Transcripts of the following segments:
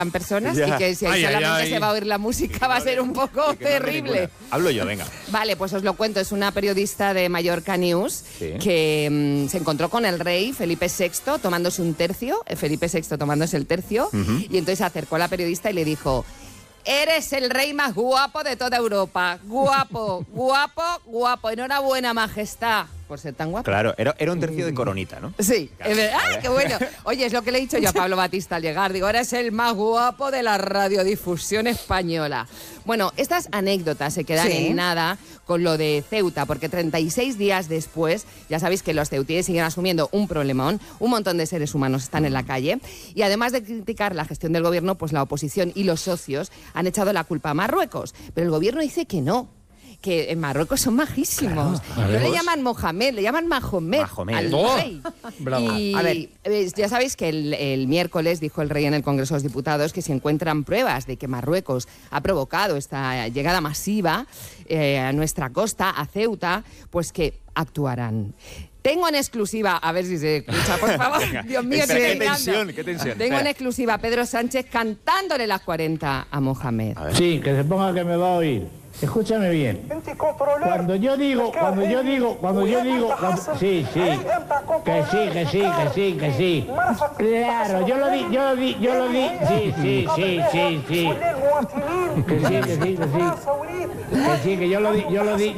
personas y que si solamente se va a oír la música va a ser un poco terrible. Hablo yo, venga. Vale, pues os lo cuento. Es una periodista de Mallorca News que se encontró con el rey Felipe VI tomándose un tercio. Felipe VI tomándose el tercio. Y entonces se acercó a la periodista y le dijo: eres el rey más guapo de toda Europa. Guapo, guapo, guapo. Enhorabuena, majestad, por ser tan guapo. Claro, era un tercio de coronita, ¿no? Sí. Claro. ¡Ah, qué bueno! Oye, es lo que le he dicho yo a Pablo Batista al llegar. Digo, eres el más guapo de la radiodifusión española. Bueno, estas anécdotas se quedan en nada con lo de Ceuta, porque 36 días después, ya sabéis que los ceutíes siguen asumiendo un problemón, un montón de seres humanos están en la calle, y además de criticar la gestión del gobierno, pues la oposición y los socios han echado la culpa a Marruecos. Pero el gobierno dice que no, que en Marruecos son majísimos. Claro, no le llaman Mohamed, le llaman Mahomet. Al rey. Bravo. Y A ver. ya sabéis que el miércoles dijo el rey en el Congreso de los Diputados que si encuentran pruebas de que Marruecos ha provocado esta llegada masiva a nuestra costa, a Ceuta, pues que actuarán. Tengo en exclusiva, a ver si se escucha, por favor. Venga. Dios mío, Espera, qué tensión. Tengo en exclusiva a Pedro Sánchez cantándole las 40 a Mohamed. Sí, que se ponga que me va a oír. Escúchame bien. Cuando yo digo, sí. Que sí. Claro, yo lo di. Sí. Que yo lo di.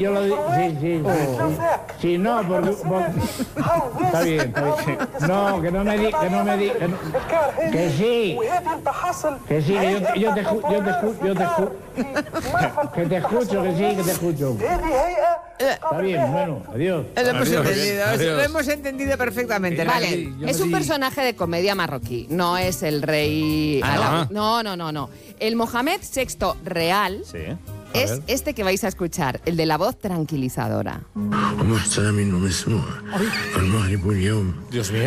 Sí, no, porque está bien. No, que no me di. Que sí, que yo te escucho. Que te escucho. Está bien, bueno, adiós. Adiós. Lo hemos entendido perfectamente. Vale, es un personaje de comedia marroquí, no es el rey... No. El Mohamed VI real es este que vais a escuchar, el de la voz tranquilizadora. Dios mío.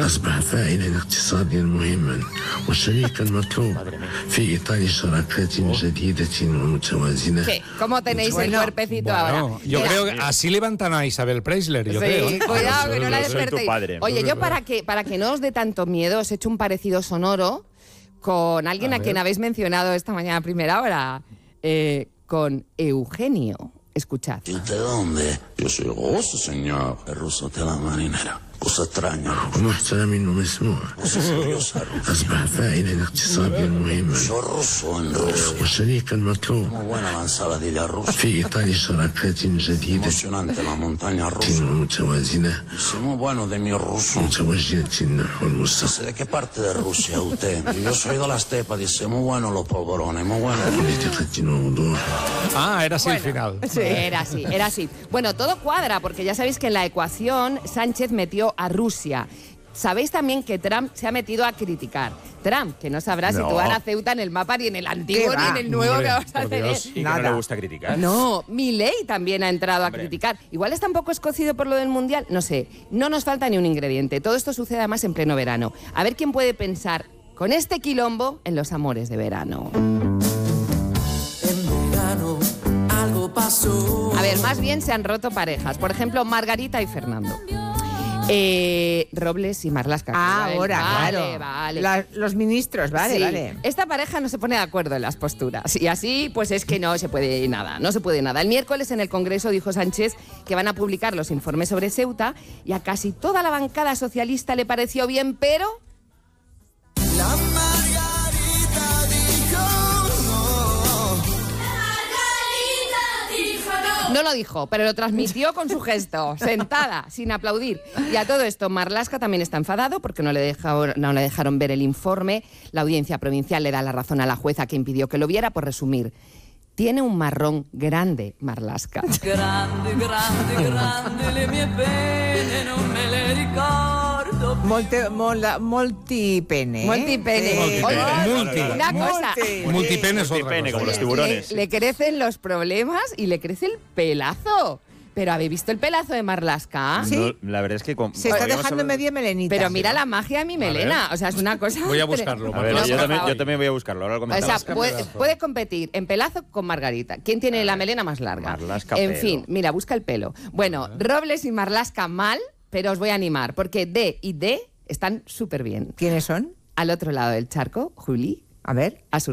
¿Qué? ¿Cómo tenéis el cuerpecito ahora? Yo creo que así levantan a Isabel Preisler, yo creo. Cuidado que no la Soy tu despertéis. padre. Oye, yo para que no os dé tanto miedo os he hecho un parecido sonoro con alguien a quien habéis mencionado esta mañana a primera hora, con Eugenio. Escuchad. ¿Y de dónde? Yo soy ruso, señor. El ruso de la marinera. Cosa extraña. Yo ruso en Rusia. Muy buena la ensaladilla rusa. Emocionante la montaña rusa. Y muy bueno de mi ruso. Dice, ¿de qué parte de Rusia usted? Yo soy de la estepa. Dice, muy bueno los polvorones, muy bueno. Era así el final. Sí, era así. Bueno, todo cuadra, porque ya sabéis que en la ecuación Sánchez metió a Rusia. Sabéis también que Trump se ha metido a criticar. Trump, que no sabrá situar a Ceuta en el mapa ni en el antiguo ni en el nuevo que vamos a tener. Y que no le gusta criticar. No, Milei también ha entrado a criticar. Igual está un poco escocido por lo del Mundial, no sé. No nos falta ni un ingrediente. Todo esto sucede además en pleno verano. A ver quién puede pensar con este quilombo en los amores de verano. En verano algo pasó. A ver, más bien se han roto parejas. Por ejemplo, Margarita y Fernando. Robles y Marlaska. Vale. Los ministros, vale. Esta pareja no se pone de acuerdo en las posturas. Y así, pues es que no se puede nada. El miércoles en el Congreso dijo Sánchez que van a publicar los informes sobre Ceuta y a casi toda la bancada socialista le pareció bien, pero... La Margarita dijo no. No lo dijo, pero lo transmitió con su gesto, sentada, sin aplaudir. Y a todo esto, Marlaska también está enfadado porque no le dejaron ver el informe. La audiencia provincial le da la razón a la jueza que impidió que lo viera. Por resumir, tiene un marrón grande, Marlaska. Grande, le mie pene, non me le ricordo. Multipene. Multipene. Oye, una cosa. Multipene es otra cosa. Como los tiburones. Le crecen los problemas y le crece el pelazo. ¿Pero habéis visto el pelazo de Marlaska? Sí. No, la verdad es que... Se está dejando media melenita. Pero mira la magia de mi melena. O sea, es una cosa... Voy a buscarlo. A ver, No, yo por favor. también voy a buscarlo. Ahora lo O comentamos. sea, puede competir en pelazo con Margarita. ¿Quién tiene la melena más larga? Marlaska En pelo. fin, mira, busca el pelo. Bueno, Robles y Marlaska mal, pero os voy a animar, porque D y D están súper bien. ¿Quiénes son? Al otro lado del charco, Juli, A ver. a su